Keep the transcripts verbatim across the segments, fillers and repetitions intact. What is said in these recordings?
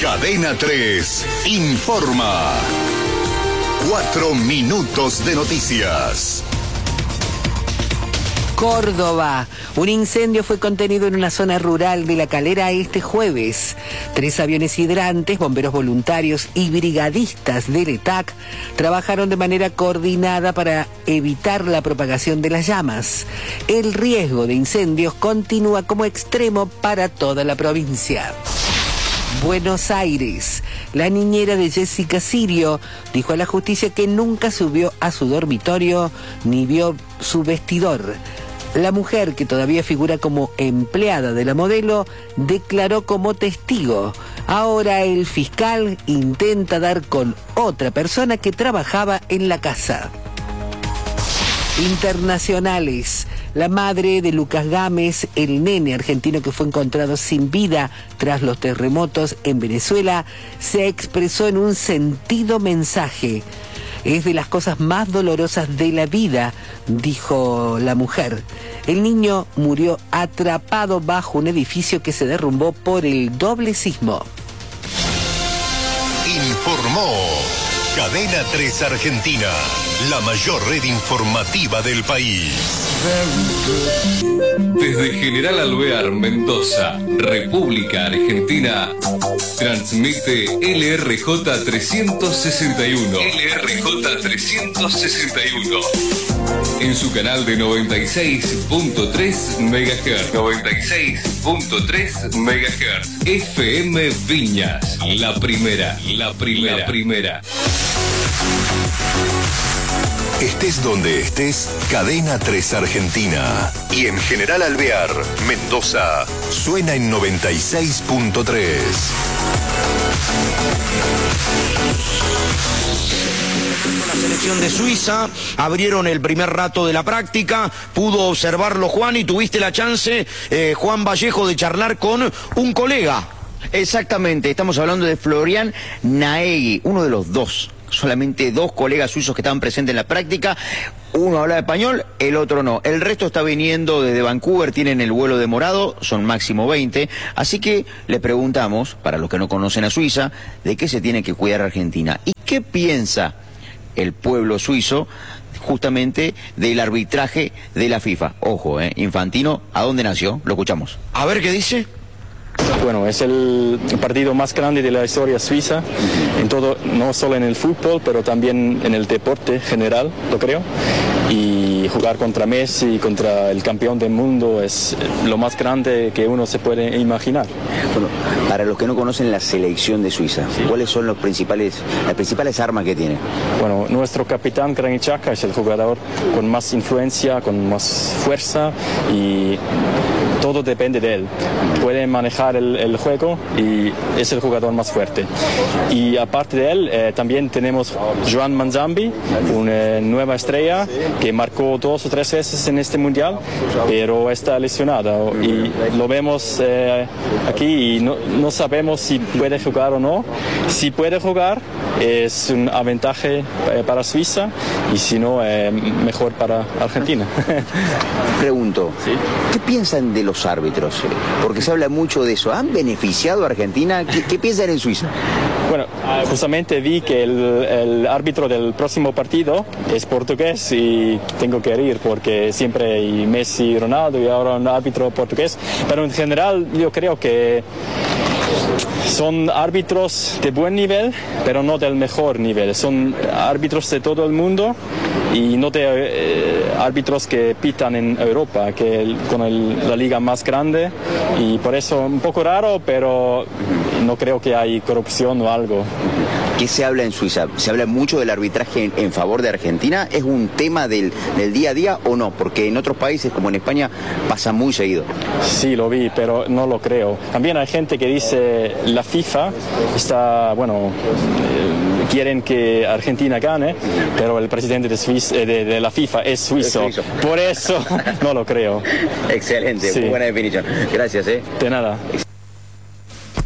Cadena tres informa. Cuatro minutos de noticias. Córdoba. Un incendio fue contenido en una zona rural de La Calera este jueves. Tres aviones hidrantes, bomberos voluntarios y brigadistas del E T A C trabajaron de manera coordinada para evitar la propagación de las llamas. El riesgo de incendios continúa como extremo para toda la provincia. Buenos Aires. La niñera de Jessica Sirio dijo a la justicia que nunca subió a su dormitorio ni vio su vestidor. La mujer, que todavía figura como empleada de la modelo, declaró como testigo. Ahora el fiscal intenta dar con otra persona que trabajaba en la casa. Internacionales. La madre de Lucas Gámez, el nene argentino que fue encontrado sin vida tras los terremotos en Venezuela, se expresó en un sentido mensaje. Es de las cosas más dolorosas de la vida, dijo la mujer. El niño murió atrapado bajo un edificio que se derrumbó por el doble sismo. Informó Cadena tres Argentina, la mayor red informativa del país. Desde General Alvear, Mendoza, República Argentina, transmite L R J trescientos sesenta y uno. L R J trescientos sesenta y uno. En su canal de noventa y seis punto tres megahertz. noventa y seis punto tres megahertz. F M Viñas, la primera, la primera, la primera. Estés donde estés, Cadena tres Argentina. Y en General Alvear, Mendoza, suena en noventa y seis punto tres. La selección de Suiza, abrieron el primer rato de la práctica, pudo observarlo Juan y tuviste la chance, eh, Juan Vallejo, de charlar con un colega. Exactamente, estamos hablando de Florian Naegui, uno de los dos. Solamente dos colegas suizos que estaban presentes en la práctica. Uno habla español, el otro no. El resto está viniendo desde Vancouver, tienen el vuelo demorado, son máximo veinte. Así que le preguntamos, para los que no conocen a Suiza, de qué se tiene que cuidar Argentina. ¿Y qué piensa el pueblo suizo justamente del arbitraje de la FIFA? Ojo, eh, Infantino, ¿a dónde nació? Lo escuchamos. A ver qué dice. Bueno, es el partido más grande de la historia suiza, en todo, no solo en el fútbol, pero también en el deporte general, lo creo. Y jugar contra Messi, contra el campeón del mundo, es lo más grande que uno se puede imaginar. Bueno, para los que no conocen la selección de Suiza, ¿sí? ¿Cuáles son los principales, las principales armas que tiene? Bueno, nuestro capitán Granit Xhaka es el jugador con más influencia, con más fuerza, y todo depende de él. Puede manejar el, el juego y es el jugador más fuerte. Y aparte de él, eh, también tenemos Joan Manzambi, una nueva estrella que marcó dos o tres veces en este mundial, pero está lesionado. Y lo vemos eh, aquí y no, no sabemos si puede jugar o no. Si puede jugar, es un aventaje eh, para Suiza, y si no, eh, mejor para Argentina. Pregunto, ¿sí? ¿Qué piensan de los árbitros? Porque se habla mucho de eso. ¿Han beneficiado a Argentina? ¿Qué, qué piensan en Suiza? Bueno, justamente vi que el, el árbitro del próximo partido es portugués y tengo que ir porque siempre hay Messi y Ronaldo y ahora un árbitro portugués. Pero en general yo creo que son árbitros de buen nivel, pero no del mejor nivel. Son árbitros de todo el mundo y no de eh, árbitros que pitan en Europa, que el, con el, la liga más grande, y por eso un poco raro, pero no creo que hay corrupción o algo. ¿Qué se habla en Suiza? ¿Se habla mucho del arbitraje en, en favor de Argentina? ¿Es un tema del, del día a día o no? Porque en otros países, como en España, pasa muy seguido. Sí, lo vi, pero no lo creo. También hay gente que dice la FIFA está, bueno, eh, quieren que Argentina gane, pero el presidente de, Suiza, eh, de, de la FIFA es suizo. Es suizo. Por eso no lo creo. Excelente, sí. Muy buena definición. Gracias, ¿eh? De nada.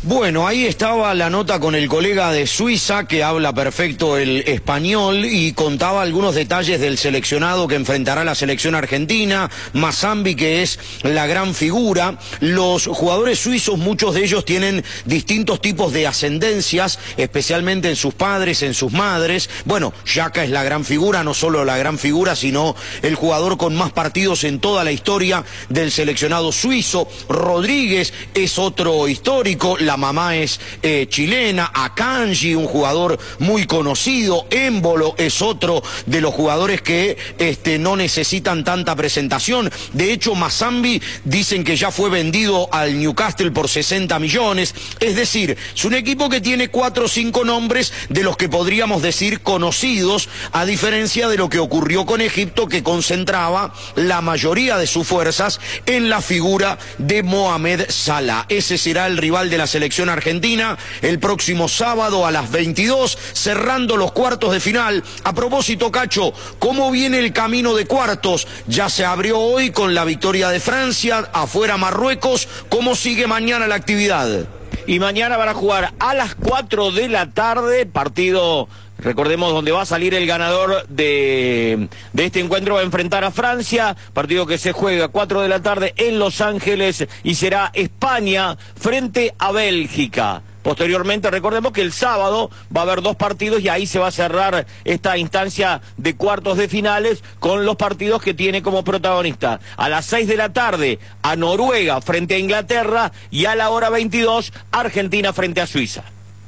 Bueno, ahí estaba la nota con el colega de Suiza que habla perfecto el español y contaba algunos detalles del seleccionado que enfrentará la selección argentina, Mazambi, que es la gran figura. Los jugadores suizos, muchos de ellos tienen distintos tipos de ascendencias, especialmente en sus padres, en sus madres. Bueno, Xhaka es la gran figura, no solo la gran figura, sino el jugador con más partidos en toda la historia del seleccionado suizo. Rodríguez es otro histórico, la mamá es eh, chilena, Akanji, un jugador muy conocido, Embolo es otro de los jugadores que este, no necesitan tanta presentación. De hecho, Mazambi dicen que ya fue vendido al Newcastle por sesenta millones, es decir, es un equipo que tiene cuatro o cinco nombres de los que podríamos decir conocidos, a diferencia de lo que ocurrió con Egipto, que concentraba la mayoría de sus fuerzas en la figura de Mohamed Salah. Ese será el rival de la selección argentina el próximo sábado a las veintidós, cerrando los cuartos de final. A propósito, Cacho, ¿cómo viene el camino de cuartos? Ya se abrió hoy con la victoria de Francia, afuera Marruecos. ¿Cómo sigue mañana la actividad? Y mañana van a jugar a las cuatro de la tarde, partido, recordemos, donde va a salir el ganador de, de este encuentro, va a enfrentar a Francia, partido que se juega a cuatro de la tarde en Los Ángeles, y será España frente a Bélgica. Posteriormente, recordemos que el sábado va a haber dos partidos y ahí se va a cerrar esta instancia de cuartos de finales con los partidos que tiene como protagonista. A las seis de la tarde, a Noruega frente a Inglaterra, y a la hora veintidós, Argentina frente a Suiza.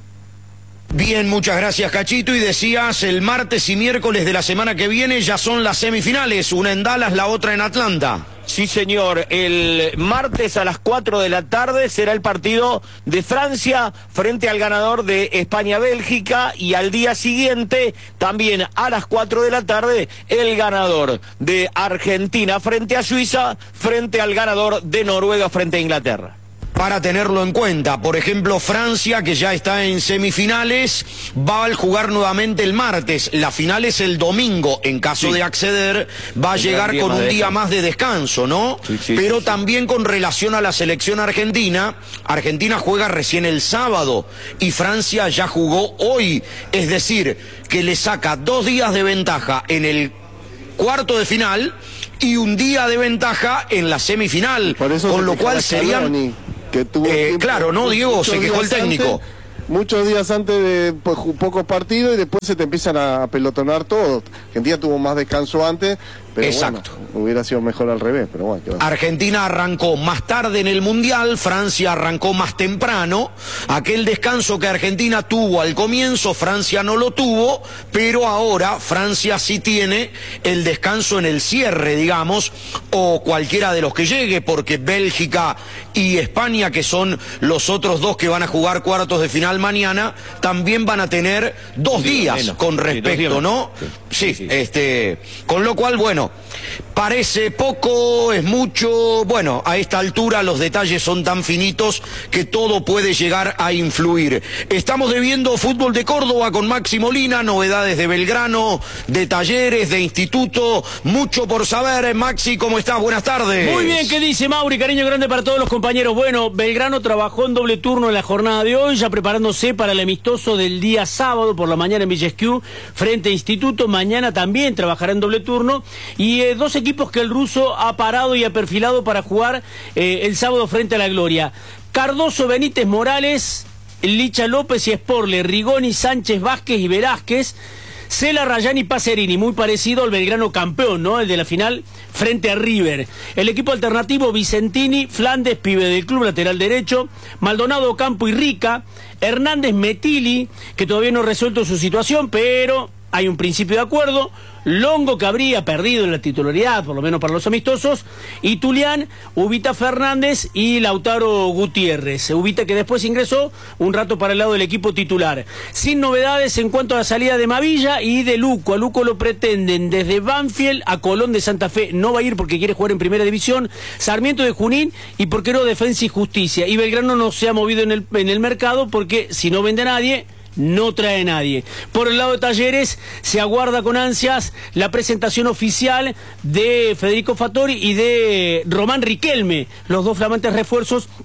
Bien, muchas gracias, Cachito. Y decías, el martes y miércoles de la semana que viene ya son las semifinales, una en Dallas, la otra en Atlanta. Sí, señor. El martes a las cuatro de la tarde será el partido de Francia frente al ganador de España-Bélgica, y al día siguiente, también a las cuatro de la tarde, el ganador de Argentina frente a Suiza, frente al ganador de Noruega frente a Inglaterra. Para tenerlo en cuenta, por ejemplo, Francia, que ya está en semifinales, va a jugar nuevamente el martes. La final es el domingo. En caso sí. de acceder, va a llegar con un día más de descanso, ¿no? Sí, sí, Pero sí, también sí. con relación a la selección argentina, Argentina juega recién el sábado y Francia ya jugó hoy. Es decir, que le saca dos días de ventaja en el cuarto de final y un día de ventaja en la semifinal. Con lo cual serían... Que tuvo eh, claro, ¿no, Diego? Se quejó el técnico. Antes, muchos días antes de pues, pocos partidos, y después se te empiezan a pelotonar todos. Argentina tuvo más descanso antes, pero Exacto. Bueno, hubiera sido mejor al revés. Pero bueno, Argentina arrancó más tarde en el Mundial, Francia arrancó más temprano. Aquel descanso que Argentina tuvo al comienzo, Francia no lo tuvo, pero ahora Francia sí tiene el descanso en el cierre, digamos, o cualquiera de los que llegue, porque Bélgica y España, que son los otros dos que van a jugar cuartos de final mañana, también van a tener dos sí, días menos. con respecto, sí, ¿no? Sí, sí, sí, sí. Este, con lo cual, bueno, parece poco, es mucho. Bueno, a esta altura los detalles son tan finitos que todo puede llegar a influir. Estamos debiendo fútbol de Córdoba con Maxi Molina, novedades de Belgrano, de Talleres, de Instituto, mucho por saber. Maxi, ¿cómo estás? Buenas tardes. Muy bien, ¿qué dice Mauri? Cariño grande para todos los compañeros. Bueno, Belgrano trabajó en doble turno en la jornada de hoy, ya preparándose para el amistoso del día sábado por la mañana en Villa Esquiú frente a Instituto. Mañana también trabajará en doble turno, y eh, dos equipos que el ruso ha parado y ha perfilado para jugar eh, el sábado frente a la Gloria. Cardoso, Benítez, Morales, Licha López y Sporle, Rigoni, Sánchez, Vázquez y Velázquez, Cela, Rayani, Pacerini, muy parecido al Belgrano campeón, ¿no? El de la final frente a River. El equipo alternativo, Vicentini, Flandes, pibe del club, lateral derecho, Maldonado, Campo y Rica, Hernández, Metili, que todavía no ha resuelto su situación, pero hay un principio de acuerdo, Longo, que habría perdido en la titularidad, por lo menos para los amistosos, y Tulián, Ubita Fernández y Lautaro Gutiérrez. Ubita, que después ingresó un rato para el lado del equipo titular. Sin novedades en cuanto a la salida de Mavilla y de Luco. A Luco lo pretenden desde Banfield a Colón de Santa Fe. No va a ir porque quiere jugar en Primera División. Sarmiento de Junín y porque no Defensa y Justicia. Y Belgrano no se ha movido en el, en el mercado porque si no vende a nadie, no trae nadie. Por el lado de Talleres se aguarda con ansias la presentación oficial de Federico Fattori y de Román Riquelme, los dos flamantes refuerzos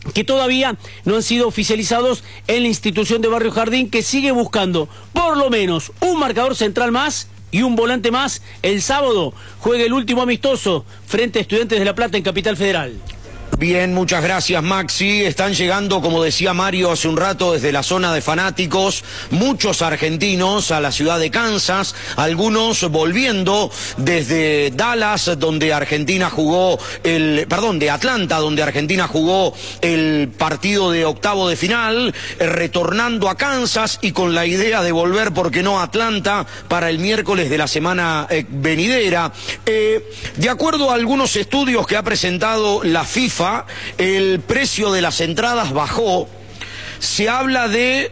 que todavía no han sido oficializados en la institución de Barrio Jardín, que sigue buscando por lo menos un marcador central más y un volante más. El sábado juega el último amistoso frente a Estudiantes de La Plata en Capital Federal. Bien, muchas gracias, Maxi. Están llegando, como decía Mario hace un rato, desde la zona de fanáticos, muchos argentinos a la ciudad de Kansas, algunos volviendo desde Dallas, donde Argentina jugó el, perdón, de Atlanta, donde Argentina jugó el partido de octavo de final, eh, retornando a Kansas y con la idea de volver, ¿por qué no?, a Atlanta para el miércoles de la semana eh, venidera. Eh, de acuerdo a algunos estudios que ha presentado la FIFA, el precio de las entradas bajó. Se habla de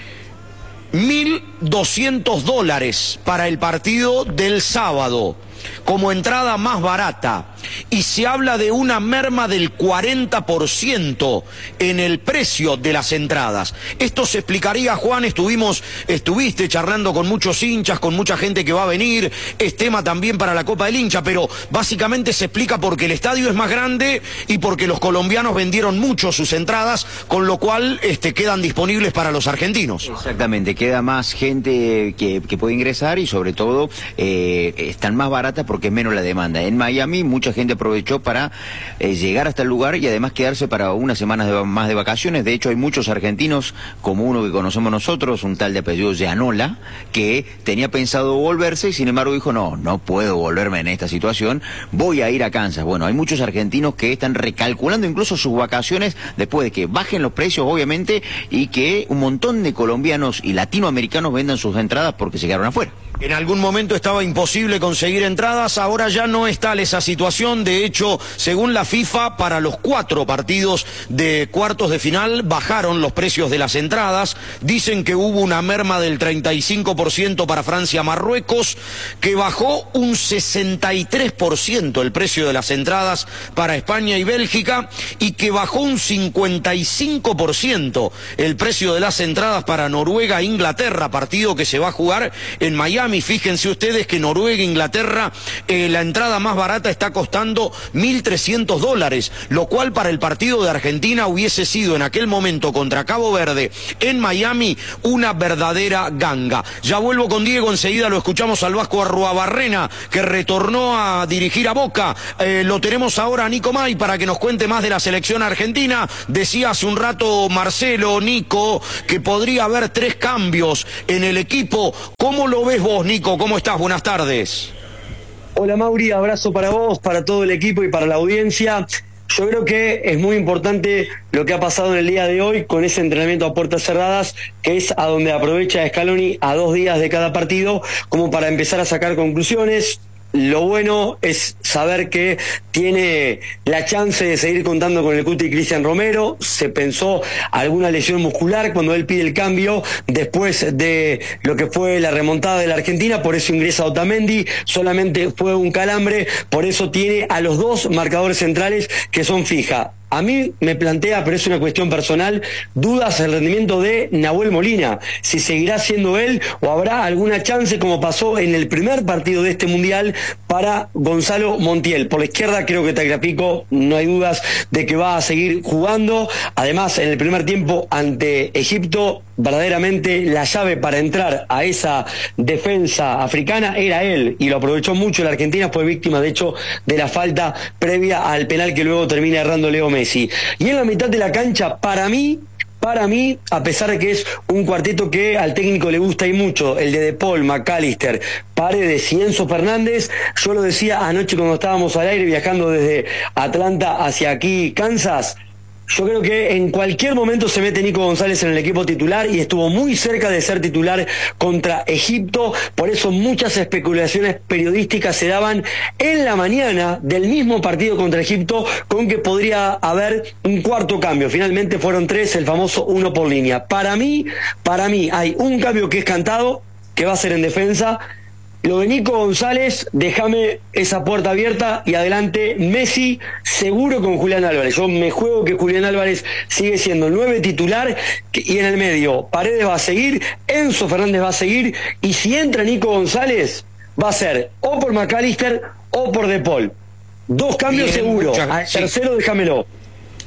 mil doscientos dólares para el partido del sábado como entrada más barata, y se habla de una merma del cuarenta por ciento en el precio de las entradas. Esto se explicaría, Juan, estuvimos, estuviste charlando con muchos hinchas, con mucha gente que va a venir, es tema también para la Copa del Hincha, pero básicamente se explica porque el estadio es más grande y porque los colombianos vendieron mucho sus entradas, con lo cual este, quedan disponibles para los argentinos. Exactamente, queda más gente que, que puede ingresar y sobre todo eh, están más baratas porque es menos la demanda. En Miami mucha gente aprovechó para eh, llegar hasta el lugar y además quedarse para unas semanas de, más de vacaciones. De hecho hay muchos argentinos, como uno que conocemos nosotros, un tal de apellido Gianola, que tenía pensado volverse y sin embargo dijo, no, no puedo volverme en esta situación, voy a ir a Kansas. Bueno, hay muchos argentinos que están recalculando incluso sus vacaciones después de que bajen los precios, obviamente, y que un montón de colombianos y latinoamericanos vendan sus entradas porque se quedaron afuera. En algún momento estaba imposible conseguir entradas, ahora ya no es tal esa situación. De hecho, según la FIFA, para los cuatro partidos de cuartos de final bajaron los precios de las entradas. Dicen que hubo una merma del treinta y cinco por ciento para Francia-Marruecos, que bajó un sesenta y tres por ciento el precio de las entradas para España y Bélgica, y que bajó un cincuenta y cinco por ciento el precio de las entradas para Noruega-Inglaterra, partido que se va a jugar en Miami. Fíjense ustedes que Noruega-Inglaterra, eh, la entrada más barata está costando mil trescientos dólares, lo cual para el partido de Argentina hubiese sido en aquel momento contra Cabo Verde en Miami una verdadera ganga. Ya vuelvo con Diego, enseguida lo escuchamos al Vasco Arruabarrena, que retornó a dirigir a Boca. Eh, lo tenemos ahora a Nico May para que nos cuente más de la selección argentina. Decía hace un rato Marcelo, Nico, que podría haber tres cambios en el equipo. ¿Cómo lo ves vos, Nico? ¿Cómo estás? Buenas tardes. Hola Mauri, abrazo para vos, para todo el equipo y para la audiencia. Yo creo que es muy importante lo que ha pasado en el día de hoy con ese entrenamiento a puertas cerradas, que es a donde aprovecha Scaloni a dos días de cada partido como para empezar a sacar conclusiones. Lo bueno es saber que tiene la chance de seguir contando con el Cuti Cristian Romero. Se pensó alguna lesión muscular cuando él pide el cambio después de lo que fue la remontada de la Argentina, por eso ingresa Otamendi. Solamente fue un calambre, por eso tiene a los dos marcadores centrales que son fija. A mí me plantea, pero es una cuestión personal, dudas el rendimiento de Nahuel Molina, si seguirá siendo él o habrá alguna chance, como pasó en el primer partido de este Mundial, para Gonzalo Montiel. Por la izquierda creo que Tagliafico no hay dudas de que va a seguir jugando. Además, en el primer tiempo ante Egipto, verdaderamente la llave para entrar a esa defensa africana era él, y lo aprovechó mucho. La Argentina fue víctima, de hecho, de la falta previa al penal que luego termina errando Leo Messi. Y en la mitad de la cancha, para mí, para mí, a pesar de que es un cuarteto que al técnico le gusta y mucho, el de De Paul, McAllister, Paredes y Enzo Fernández, yo lo decía anoche cuando estábamos al aire viajando desde Atlanta hacia aquí, Kansas. Yo creo que en cualquier momento se mete Nico González en el equipo titular y estuvo muy cerca de ser titular contra Egipto. Por eso muchas especulaciones periodísticas se daban en la mañana del mismo partido contra Egipto con que podría haber un cuarto cambio. Finalmente fueron tres, el famoso uno por línea. Para mí, para mí hay un cambio que es cantado, que va a ser en defensa. Lo de Nico González, déjame esa puerta abierta y adelante Messi, seguro con Julián Álvarez. Yo me juego que Julián Álvarez sigue siendo el nueve titular y en el medio Paredes va a seguir, Enzo Fernández va a seguir, y si entra Nico González va a ser o por McAllister o por De Paul. Dos cambios seguros. Al tercero déjamelo.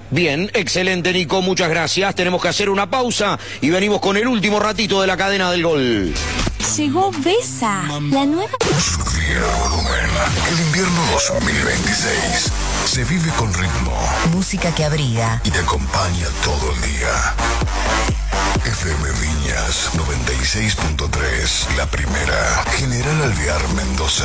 Bien, excelente, Nico, muchas gracias. Tenemos que hacer una pausa y venimos con el último ratito de la cadena del gol. Llegó Besa, la nueva... Subir el volumen. El invierno dos mil veintiséis se vive con ritmo. Música que abriga y te acompaña todo el día. F M Viñas noventa y seis punto tres, la primera. General Alvear, Mendoza.